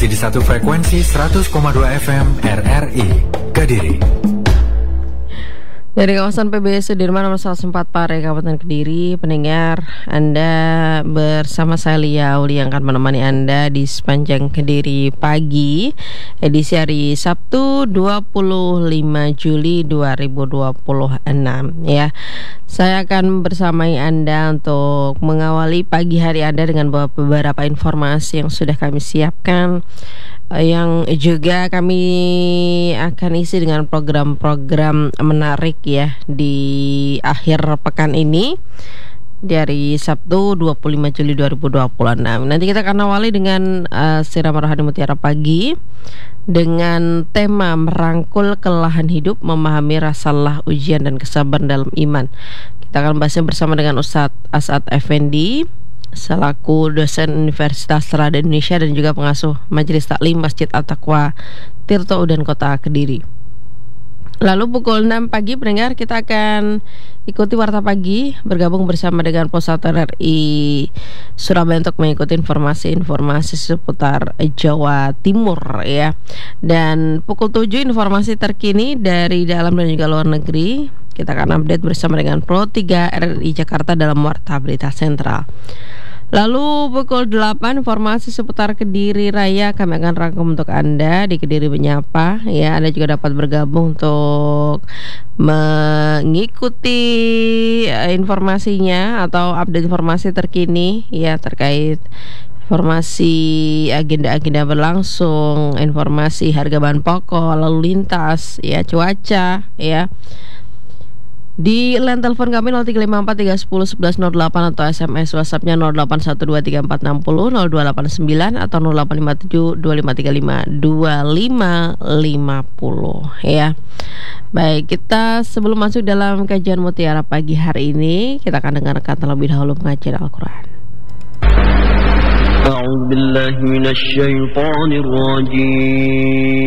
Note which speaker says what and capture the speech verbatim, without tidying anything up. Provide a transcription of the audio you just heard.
Speaker 1: Masih di satu frekuensi seratus koma dua F M R R I Kediri.
Speaker 2: Dari kawasan P B S Sudirman nomor seratus empat Pare, Kabupaten Kediri, pendengar, Anda bersama saya Lia Auli yang akan menemani Anda di sepanjang Kediri Pagi, edisi hari Sabtu dua puluh lima Juli dua ribu dua puluh enam ya. Saya akan bersamai Anda untuk mengawali pagi hari Anda dengan beberapa informasi yang sudah kami siapkan, yang juga kami akan isi dengan program-program menarik ya di akhir pekan ini dari Sabtu dua puluh lima Juli dua ribu dua puluh enam. Nanti kita akan awali dengan uh, Siram Rohani Mutiara Pagi dengan tema merangkul kelelahan hidup, memahami rasa lelah, ujian dan kesabaran dalam iman. Kita akan bahasnya bersama dengan Ustadz As'ad Effendi selaku dosen Universitas Trada Indonesia dan juga pengasuh Majelis Taklim Masjid At-Taqwa Tirto Udan Kota Kediri. Lalu pukul enam pagi pendengar kita akan ikuti Warta Pagi bergabung bersama dengan Pusat R R I Surabaya untuk mengikuti informasi-informasi seputar Jawa Timur ya. Dan pukul tujuh informasi terkini dari dalam dan juga luar negeri. Kita akan update bersama dengan Pro tiga R R I Jakarta dalam Warta Berita Sentral. Lalu pukul delapan informasi seputar Kediri Raya kami akan rangkum untuk Anda di Kediri Menyapa ya. Anda juga dapat bergabung untuk mengikuti informasinya atau update informasi terkini ya terkait informasi agenda-agenda berlangsung, informasi harga bahan pokok, lalu lintas ya, cuaca ya. Di line telepon kami nol tiga lima empat tiga satu nol satu satu nol delapan atau S M S WhatsApp-nya nol delapan satu dua tiga empat enam nol nol dua delapan sembilan atau nol delapan lima tujuh dua lima tiga lima dua lima lima nol ya. Baik, kita sebelum masuk dalam kajian Mutiara Pagi hari ini, kita akan dengarkan terlebih dahulu pengajian Al-Quran.
Speaker 3: A'udzu billahi minasy syaithanir rajim.